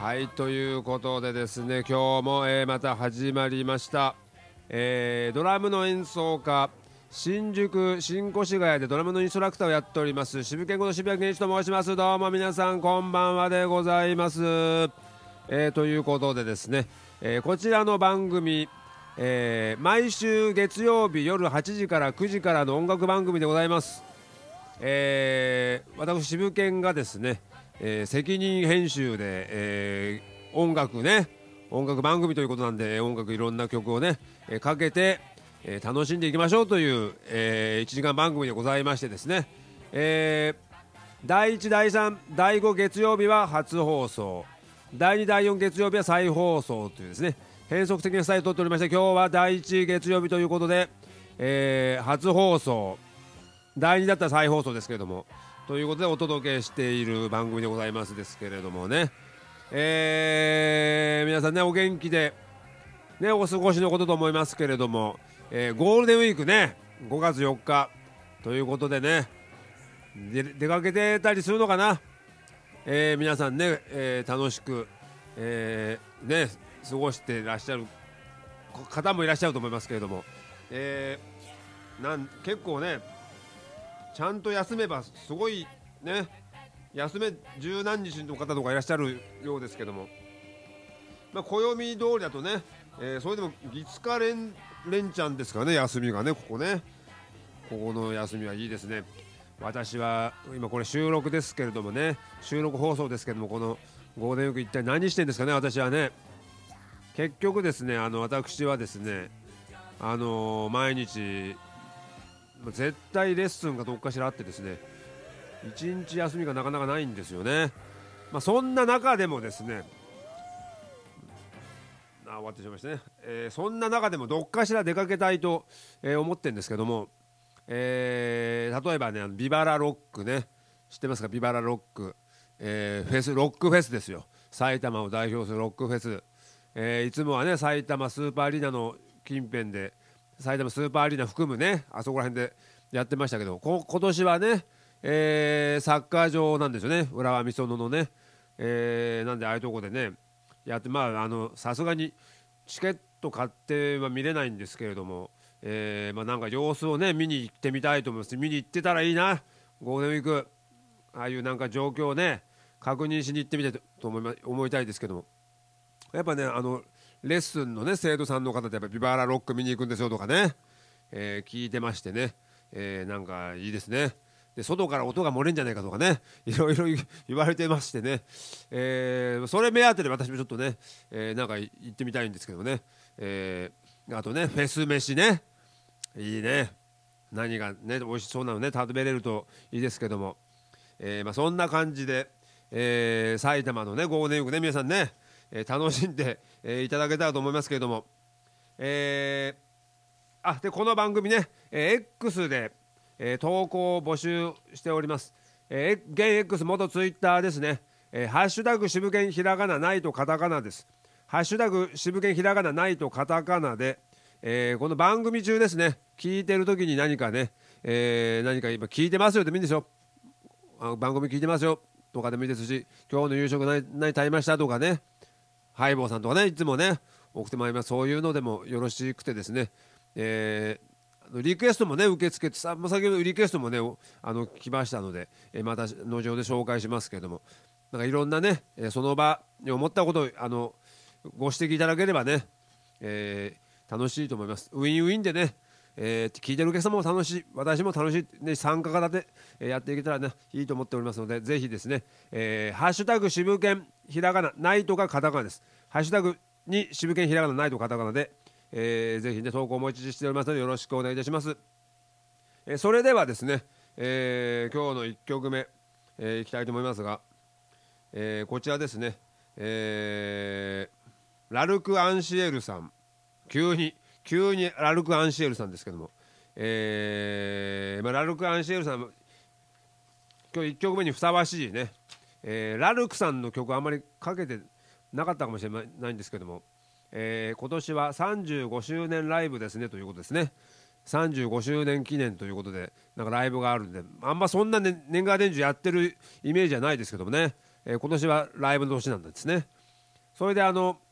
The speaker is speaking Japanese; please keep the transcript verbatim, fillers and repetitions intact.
はい、ということでですね、今日も、えーまた始まりました、えードラムの演奏家、新宿新越谷でドラムのインストラクターをやっております渋健吾の渋谷健一と申します。どうも皆さんこんばんはでございます。えーということでですね、えーこちらの番組、えー毎週月曜日夜はちじからくじからの音楽番組でございます。えー私渋健がですね、えー責任編集で、えー音楽ね音楽番組ということなんで、音楽いろんな曲をね、えーかけて、えー楽しんでいきましょうという、えーいちじかん番組でございましてですね、えーだいいちだいさんだいご月曜日は初放送、だいにだいよん月曜日は再放送というですね変則的なスタイルをとっておりまして、今日はだいいち月曜日ということで、えー初放送、だいにだったら再放送ですけれども、ということでお届けしている番組でございますですけれどもね、えー皆さんねお元気でねお過ごしのことと思いますけれども、えーゴールデンウィークねごがつよっかということでね、で出かけてたりするのかな、えー皆さんね、えー楽しく、えーね過ごしていらっしゃる方もいらっしゃると思いますけれども、えーなん結構ねちゃんと休めばすごいね、休め十何日の方とかいらっしゃるようですけども、まあ、暦通りだとね、えーそれでも月火連連チャンですからね、休みがね、ここね、ここの休みはいいですね。私は今これ収録ですけれどもね、収録放送ですけども、このゴールデンウィーク一体何してんですかね、私はね。結局ですね、あの私はですね、あのー毎日絶対レッスンがどっかしらあってですね、一日休みがなかなかないんですよね。まあ、そんな中でもですね、あ終わってしまいましたね、えーそんな中でもどっかしら出かけたいと、えー思ってるんですけども、えー例えばねあのビバラロックね、知ってますか？ビバラロック、えーフェスロックフェスですよ。埼玉を代表するロックフェス、えーいつもはね埼玉スーパーアリーナの近辺で、埼玉スーパーアリーナ含むねあそこら辺でやってましたけど、こ今年はね、えーサッカー場なんですよね、浦和美園のね、えーなんでああいうとこでねやって、まああのさすがにチケット買っては見れないんですけれども、えーまあ、なんか様子をね見に行ってみたいと思います。見に行ってたらいいな、ゴールデンウィークああいうなんか状況をね確認しに行ってみたいと思い、ま、思いたいですけども、やっぱねあのレッスンのね生徒さんの方でやっぱビバラロック見に行くんですよとかね、えー聞いてましてね、えーなんかいいですね。で外から音が漏れんじゃないかとかねいろいろ言われてましてね、えーそれ目当てで私もちょっとね、えーなんか行ってみたいんですけどね、えーあとねフェス飯ね、いいね、何がね美味しそうなのね食べれるといいですけども、えーまあ、そんな感じで、えー埼玉のねゴールデンウィークね皆さんね、えー楽しんで、えーいただけたらと思いますけれども、えーあでこの番組ね、えー X で、えー投稿を募集しております。えー、現 X 元ツイッターですね、えーハッシュタグ渋犬ひらがなないとカタカナです。ハッシュタグ渋犬ひらがなないとカタカナで、えーこの番組中ですね、聞いてる時に何かね、えー何か今聞いてますよでもいいんですよ。あ番組聞いてますよとかでもいいですし、今日の夕食何何食べましたとかね、ハイボーさんとかねいつもね送ってまいります。そういうのでもよろしくてですね、えーリクエストもね受け付けてさ、先ほどリクエストもねあの来ましたので、えーまた後ほど紹介しますけれども、なんかいろんなね、えーその場に思ったことをあのご指摘いただければね、えー楽しいと思います。ウィンウィンでね、えー聞いてるお客様も楽しい、私も楽しい、ね、参加型で、えーやっていけたらねいいと思っておりますので、ぜひですね、えーハッシュタグ渋犬ひらがなないとかカタカナです。ハッシュタグに渋犬ひらがなないとカタカナで、えーぜひね投稿をお待ちしておりますのでよろしくお願いいたします。えーそれではですね、えー今日のいっきょくめ、えーいきたいと思いますが、えーこちらですね、えーラルク・アンシエルさん、急に急にラルク・アンシエルさんですけども、えーまあ、ラルク・アンシエルさん今日いっきょくめにふさわしいね、えーラルクさんの曲あんまりかけてなかったかもしれないんですけども、えー今年はさんじゅうごしゅうねんライブですねということですね。さんじゅうごしゅうねん記念ということでなんかライブがあるんで、あんまそんな、ね、年がら年中やってるイメージはないですけどもね、えー今年はライブの年なんですね。 それであの